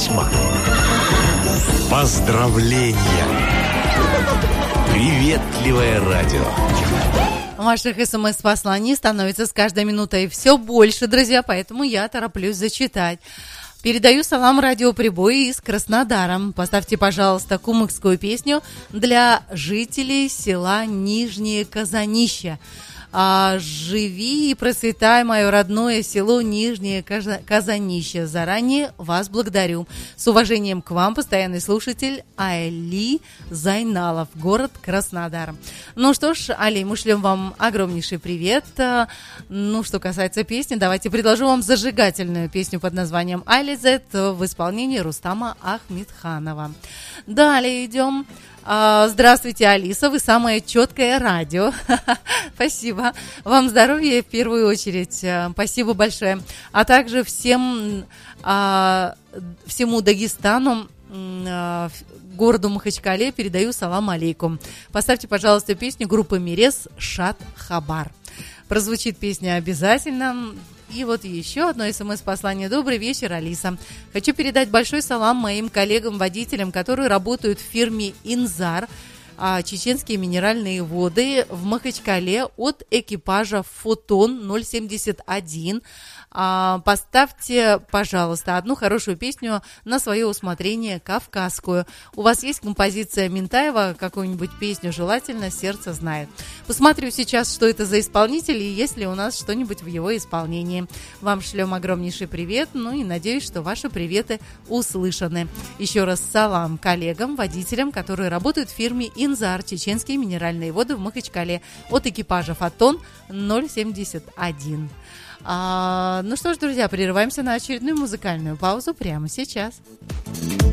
письма, поздравления, приветливое радио. Ваших СМС-посланий становится с каждой минутой все больше, друзья, поэтому я тороплюсь зачитать. Передаю салам радиоприбой из Краснодара. Поставьте, пожалуйста, кумыкскую песню для жителей села Нижнее Казанище. Живи и процветай, мое родное село Нижнее Казанище. Заранее вас благодарю. С уважением к вам, постоянный слушатель Али Зайналов, город Краснодар. Ну что ж, Али, мы шлем вам огромнейший привет. Ну, что касается песни, давайте предложу вам зажигательную песню под названием «Ализет» в исполнении Рустама Ахмедханова. Далее идем. Здравствуйте, Алиса, вы самое четкое радио. Спасибо. Вам здоровья в первую очередь. Спасибо большое. А также всему Дагестану, городу Махачкале передаю салам алейкум. Поставьте, пожалуйста, песню группы Мирес «Шат Хабар». Прозвучит песня обязательно. И вот еще одно СМС-послание. Добрый вечер, Алиса. Хочу передать большой салам моим коллегам-водителям, которые работают в фирме «Инзар», чеченские минеральные воды в Махачкале от экипажа «Фотон 071». Поставьте, пожалуйста, одну хорошую песню на свое усмотрение, кавказскую. У вас есть композиция Минтаева, какую-нибудь песню, желательно «Сердце знает». Посмотрю сейчас, что это за исполнитель и есть ли у нас что-нибудь в его исполнении. Вам шлем огромнейший привет, ну и надеюсь, что ваши приветы услышаны. Еще раз салам коллегам, водителям, которые работают в фирме «Инзар», чеченские минеральные воды в Махачкале от экипажа «Фотон 071». Ну что ж, друзья, прерываемся на очередную музыкальную паузу прямо сейчас.